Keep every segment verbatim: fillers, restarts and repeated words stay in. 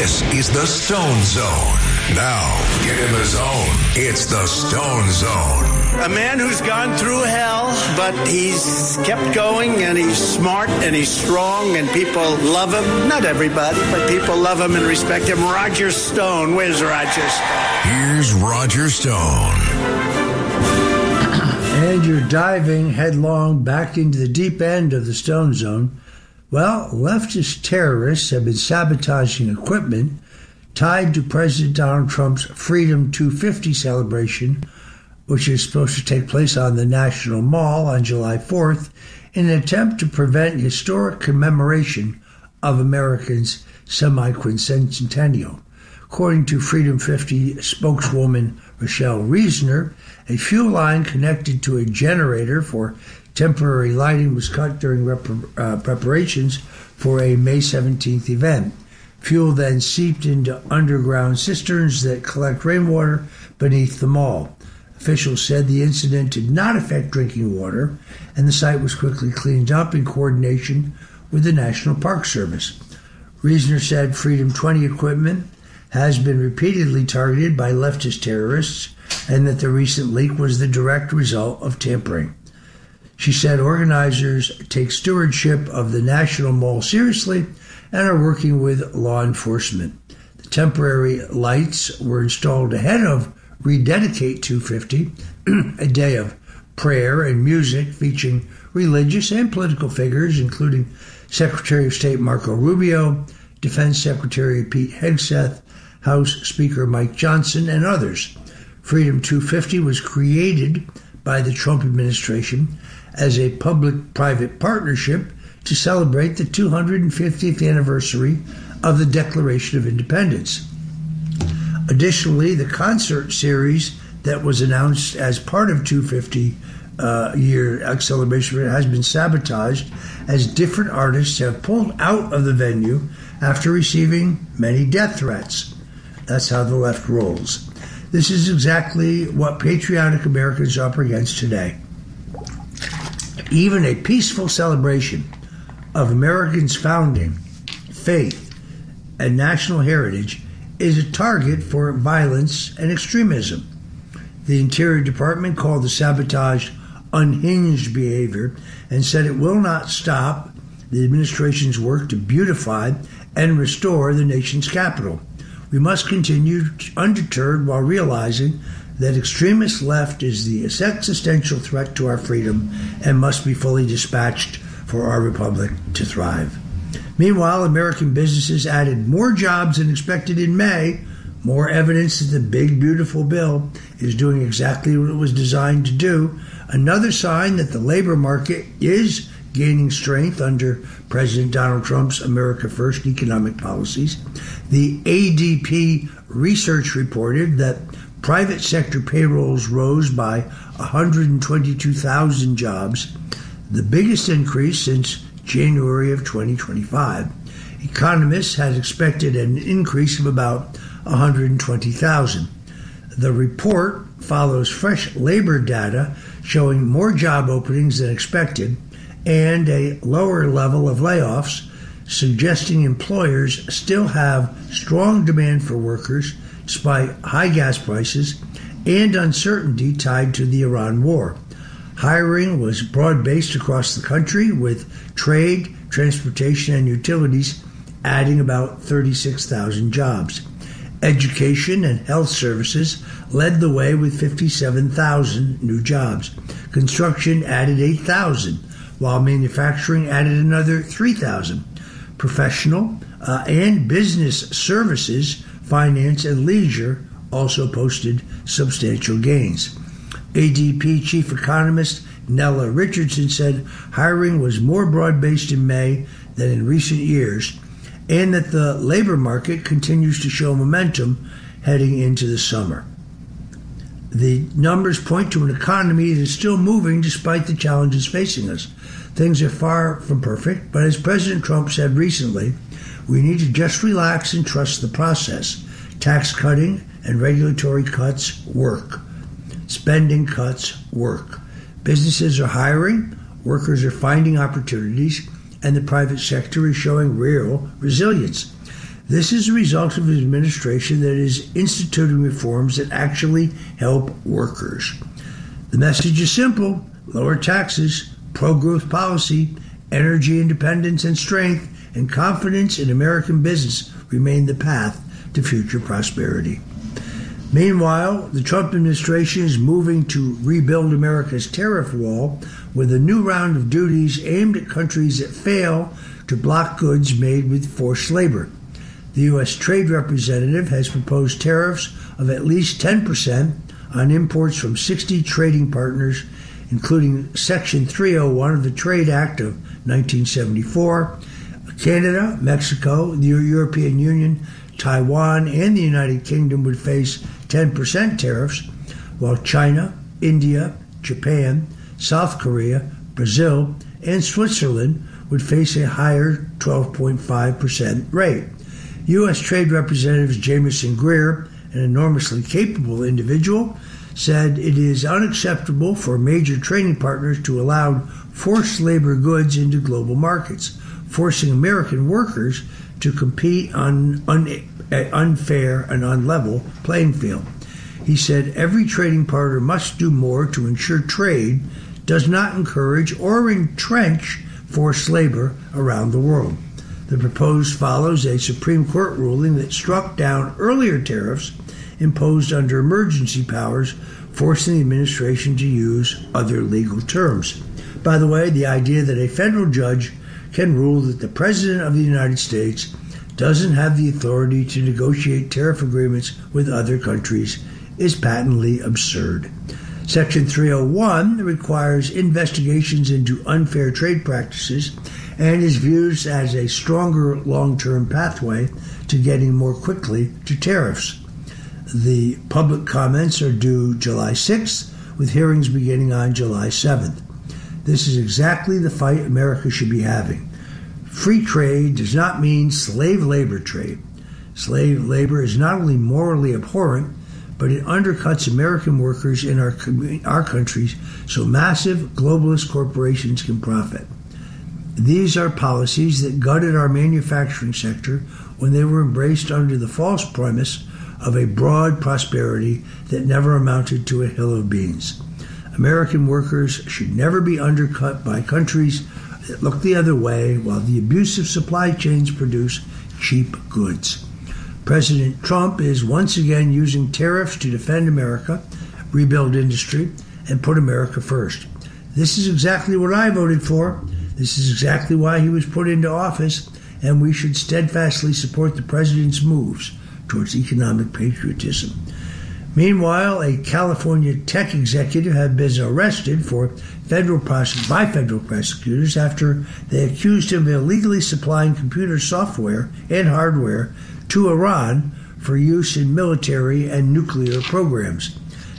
This is the Stone Zone. Now, get in the zone. It's the Stone Zone. A man who's gone through hell, but he's kept going, and he's smart, and he's strong, and people love him. Not everybody, but people love him and respect him. Roger Stone. Where's Roger Stone? Here's Roger Stone. And you're diving headlong back into the deep end of the Stone Zone. Well, leftist terrorists have been sabotaging equipment tied to President Donald Trump's Freedom two fifty celebration, which is supposed to take place on the National Mall on July fourth, in an attempt to prevent historic commemoration of Americans' semi-quincentennial. According to Freedom fifty spokeswoman Rochelle Reisner, a fuel line connected to a generator for temporary lighting was cut during rep- uh, preparations for a May seventeenth event. Fuel then seeped into underground cisterns that collect rainwater beneath the mall. Officials said the incident did not affect drinking water, and the site was quickly cleaned up in coordination with the National Park Service. Reisner said Freedom twenty equipment has been repeatedly targeted by leftist terrorists, and that the recent leak was the direct result of tampering. She said organizers take stewardship of the National Mall seriously and are working with law enforcement. The temporary lights were installed ahead of Rededicate two fifty, a day of prayer and music featuring religious and political figures, including Secretary of State Marco Rubio, Defense Secretary Pete Hegseth, House Speaker Mike Johnson, and others. Freedom two fifty was created by the Trump administration as a public-private partnership to celebrate the two hundred fiftieth anniversary of the Declaration of Independence. Additionally, the concert series that was announced as part of two hundred fifty uh, year celebration has been sabotaged as different artists have pulled out of the venue after receiving many death threats. That's how the left rolls. This is exactly what patriotic Americans are up against today. Even a peaceful celebration of Americans' founding, faith, and national heritage is a target for violence and extremism. The Interior Department called the sabotage unhinged behavior and said it will not stop the administration's work to beautify and restore the nation's capital. We must continue undeterred while realizing that extremist left is the existential threat to our freedom and must be fully dispatched for our republic to thrive. Meanwhile, American businesses added more jobs than expected in May, more evidence that the big, beautiful bill is doing exactly what it was designed to do, another sign that the labor market is gaining strength under President Donald Trump's America First economic policies. The A D P research reported that private sector payrolls rose by one hundred twenty-two thousand jobs, the biggest increase since January of twenty twenty-five. Economists had expected an increase of about one hundred twenty thousand. The report follows fresh labor data showing more job openings than expected and a lower level of layoffs, suggesting employers still have strong demand for workers despite high gas prices and uncertainty tied to the Iran war. Hiring was broad-based across the country, with trade, transportation, and utilities adding about thirty-six thousand jobs. Education and health services led the way with fifty-seven thousand new jobs. Construction added eight thousand, while manufacturing added another three thousand. Professional uh, and business services, finance, and leisure also posted substantial gains. A D P chief economist Nella Richardson said hiring was more broad-based in May than in recent years, and that the labor market continues to show momentum heading into the summer. The numbers point to an economy that is still moving despite the challenges facing us. Things are far from perfect, but as President Trump said recently, we need to just relax and trust the process. Tax cutting and regulatory cuts work. Spending cuts work. Businesses are hiring, workers are finding opportunities, and the private sector is showing real resilience. This is a result of an administration that is instituting reforms that actually help workers. The message is simple: lower taxes, pro-growth policy, energy independence and strength, and confidence in American business remain the path to future prosperity. Meanwhile, the Trump administration is moving to rebuild America's tariff wall with a new round of duties aimed at countries that fail to block goods made with forced labor. The U S Trade Representative has proposed tariffs of at least ten percent on imports from sixty trading partners, including Section three oh one of the Trade Act of nineteen seventy-four. Canada, Mexico, the European Union, Taiwan, and the United Kingdom would face ten percent tariffs, while China, India, Japan, South Korea, Brazil, and Switzerland would face a higher twelve point five percent rate. U S Trade Representative Jamieson Greer, an enormously capable individual, said it is unacceptable for major trading partners to allow forced labor goods into global markets, forcing American workers to compete on an unfair and unlevel playing field. He said every trading partner must do more to ensure trade does not encourage or entrench forced labor around the world. The proposed follows a Supreme Court ruling that struck down earlier tariffs imposed under emergency powers, forcing the administration to use other legal terms. By the way, the idea that a federal judge can rule that the President of the United States doesn't have the authority to negotiate tariff agreements with other countries is patently absurd. Section three oh one requires investigations into unfair trade practices and is viewed as a stronger long-term pathway to getting more quickly to tariffs. The public comments are due July sixth, with hearings beginning on July seventh. This is exactly the fight America should be having. Free trade does not mean slave labor trade. Slave labor is not only morally abhorrent, but it undercuts American workers in our, our countries so massive globalist corporations can profit. These are policies that gutted our manufacturing sector when they were embraced under the false premise of a broad prosperity that never amounted to a hill of beans. American workers should never be undercut by countries that look the other way while the abusive supply chains produce cheap goods. President Trump is once again using tariffs to defend America, rebuild industry, and put America first. This is exactly what I voted for. This is exactly why he was put into office, and we should steadfastly support the president's moves towards economic patriotism. Meanwhile, a California tech executive had been arrested for federal prosec- by federal prosecutors after they accused him of illegally supplying computer software and hardware to Iran for use in military and nuclear programs.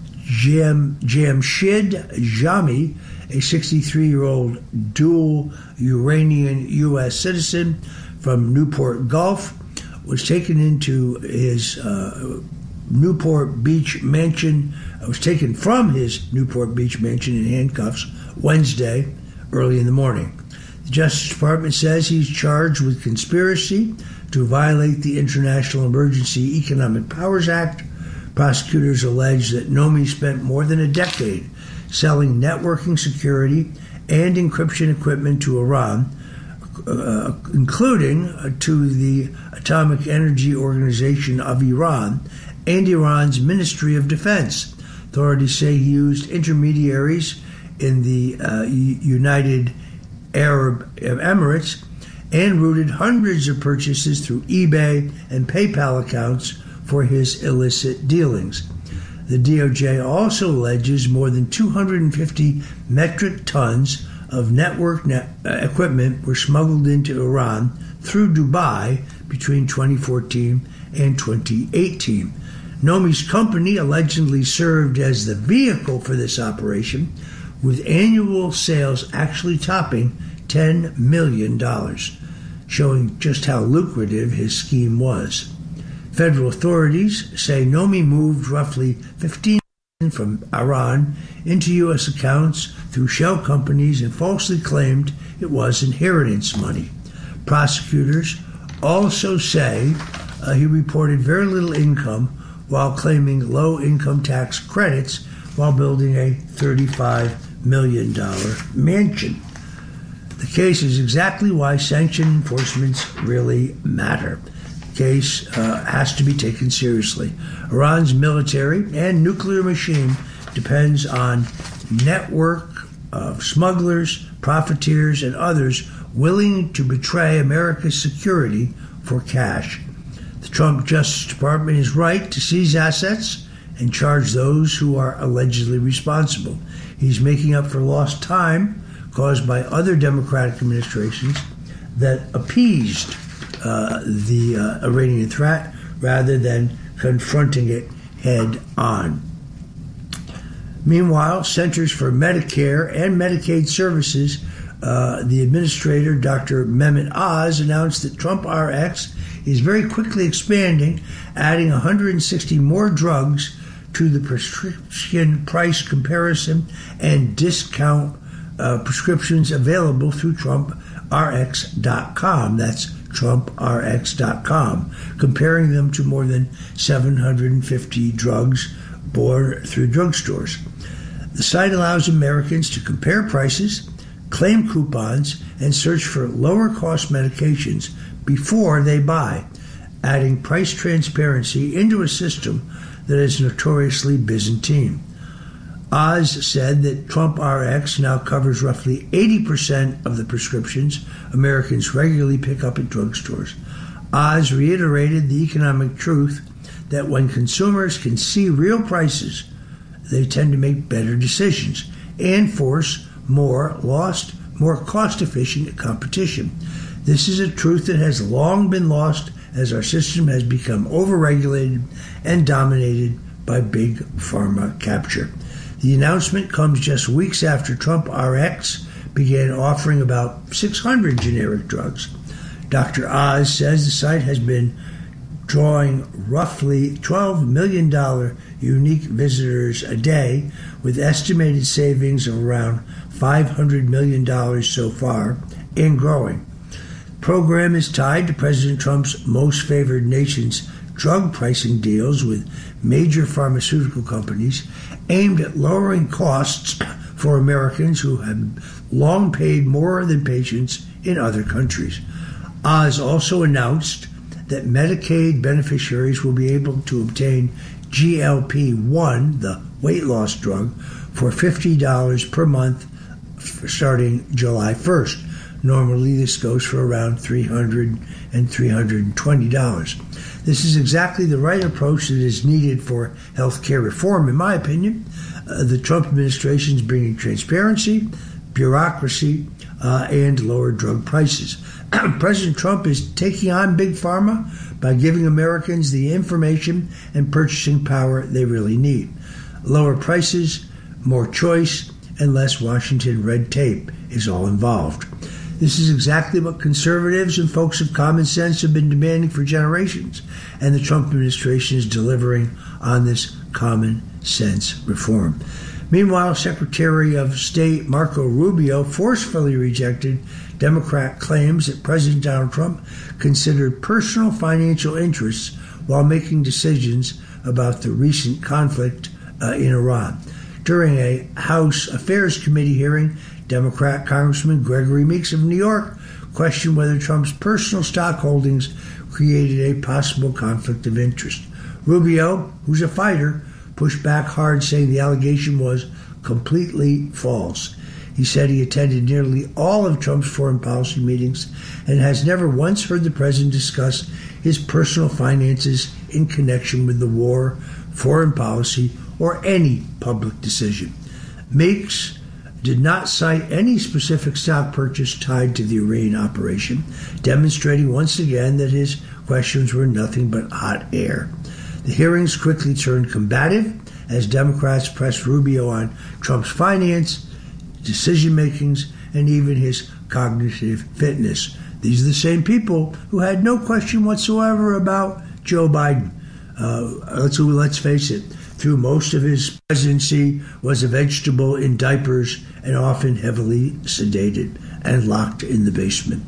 Jam- Jamshid Jami, a sixty-three-year-old dual Iranian U S citizen from Newport Gulf, was taken into his uh, Newport Beach mansion, was taken from his Newport Beach mansion in handcuffs Wednesday early in the morning. The Justice Department says he's charged with conspiracy to violate the International Emergency Economic Powers Act. Prosecutors allege that Nomi spent more than a decade selling networking security and encryption equipment to Iran, uh, including uh, to the Atomic Energy Organization of Iran and Iran's Ministry of Defense. Authorities say he used intermediaries in the uh, United Arab Emirates and routed hundreds of purchases through eBay and PayPal accounts for his illicit dealings. The D O J also alleges more than two hundred fifty metric tons of network net, uh, equipment were smuggled into Iran through Dubai between twenty fourteen and twenty eighteen. Nomi's company allegedly served as the vehicle for this operation, with annual sales actually topping ten million dollars, showing just how lucrative his scheme was. Federal authorities say Nomi moved roughly fifteen million dollars from Iran into U S accounts through shell companies and falsely claimed it was inheritance money. Prosecutors also say uh, he reported very little income while claiming low income tax credits while building a thirty-five million dollars mansion. The case is exactly why sanction enforcements really matter. The case uh, has to be taken seriously. Iran's military and nuclear machine depends on network of smugglers, profiteers, and others willing to betray America's security for cash. The Trump Justice Department is right to seize assets and charge those who are allegedly responsible. He's making up for lost time caused by other Democratic administrations that appeased uh, the uh, Iranian threat rather than confronting it head on. Meanwhile, Centers for Medicare and Medicaid Services, uh, the administrator, Doctor Mehmet Oz, announced that Trump R X is very quickly expanding, adding one hundred sixty more drugs to the prescription price comparison and discount uh, prescriptions available through Trump R X dot com. That's Trump R X dot com, comparing them to more than seven hundred fifty drugs bought through drugstores. The site allows Americans to compare prices, claim coupons, and search for lower-cost medications before they buy, adding price transparency into a system that is notoriously Byzantine. Oz said that Trump R X now covers roughly eighty percent of the prescriptions Americans regularly pick up at drugstores. Oz reiterated the economic truth that when consumers can see real prices, they tend to make better decisions and force more lost, more cost-efficient competition. This is a truth that has long been lost as our system has become overregulated and dominated by big pharma capture. The announcement comes just weeks after Trump R X began offering about six hundred generic drugs. Doctor Oz says the site has been drawing roughly twelve million dollars unique visitors a day, with estimated savings of around five hundred million dollars so far, and growing. The program is tied to President Trump's most favored nation's drug pricing deals with major pharmaceutical companies aimed at lowering costs for Americans who have long paid more than patients in other countries. Oz also announced that Medicaid beneficiaries will be able to obtain G L P one, the weight loss drug, for fifty dollars per month starting July first. Normally, this goes for around three hundred dollars and three hundred twenty dollars. This is exactly the right approach that is needed for health care reform, in my opinion. Uh, the Trump administration is bringing transparency, bureaucracy, uh, and lower drug prices. President Trump is taking on Big Pharma by giving Americans the information and purchasing power they really need. Lower prices, more choice, and less Washington red tape is all involved. This is exactly what conservatives and folks of common sense have been demanding for generations, and the Trump administration is delivering on this common sense reform. Meanwhile, Secretary of State Marco Rubio forcefully rejected Democrat claims that President Donald Trump considered personal financial interests while making decisions about the recent conflict uh, in Iran. During a House Affairs Committee hearing, Democrat Congressman Gregory Meeks of New York questioned whether Trump's personal stock holdings created a possible conflict of interest. Rubio, who's a fighter, pushed back hard, saying the allegation was completely false. He said he attended nearly all of Trump's foreign policy meetings and has never once heard the president discuss his personal finances in connection with the war, foreign policy, or any public decision. Meeks did not cite any specific stock purchase tied to the Iran operation, demonstrating once again that his questions were nothing but hot air. The hearings quickly turned combative as Democrats pressed Rubio on Trump's finance, decision-makings, and even his cognitive fitness. These are the same people who had no question whatsoever about Joe Biden. Uh, let's, let's face it, through most of his presidency was a vegetable in diapers and often heavily sedated and locked in the basement.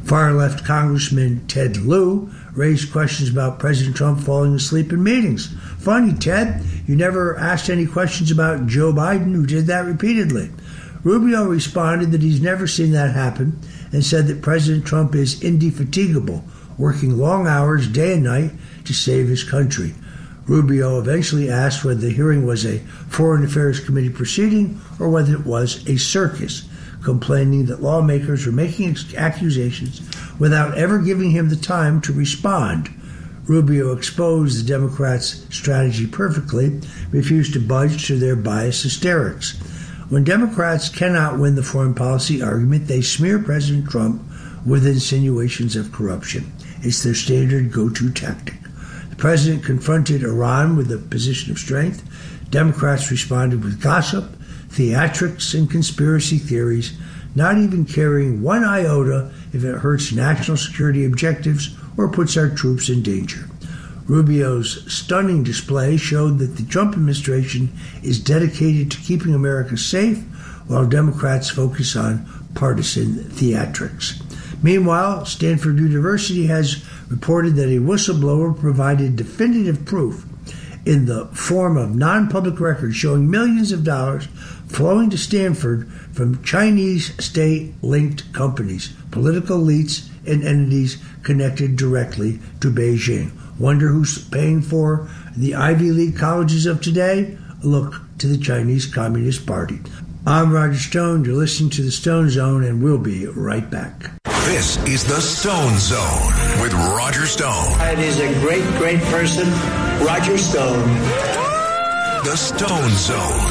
Far-left Congressman Ted Lieu raised questions about President Trump falling asleep in meetings. Funny, Ted, you never asked any questions about Joe Biden, who did that repeatedly. Rubio responded that he's never seen that happen and said that President Trump is indefatigable, working long hours day and night to save his country. Rubio eventually asked whether the hearing was a Foreign Affairs Committee proceeding or whether it was a circus, complaining that lawmakers were making accusations without ever giving him the time to respond. Rubio exposed the Democrats' strategy perfectly, refused to budge to their biased hysterics. When Democrats cannot win the foreign policy argument, they smear President Trump with insinuations of corruption. It's their standard go-to tactic. The president confronted Iran with a position of strength. Democrats responded with gossip, theatrics, and conspiracy theories, not even caring one iota if it hurts national security objectives or puts our troops in danger. Rubio's stunning display showed that the Trump administration is dedicated to keeping America safe, while Democrats focus on partisan theatrics. Meanwhile, Stanford University has reported that a whistleblower provided definitive proof in the form of non-public records showing millions of dollars flowing to Stanford from Chinese state-linked companies, political elites, and entities connected directly to Beijing. Wonder who's paying for the Ivy League colleges of today? Look to the Chinese Communist Party. I'm Roger Stone. You're listening to the Stone Zone, and we'll be right back. This is the Stone Zone with Roger Stone. It is a great, great person, Roger Stone. The Stone Zone.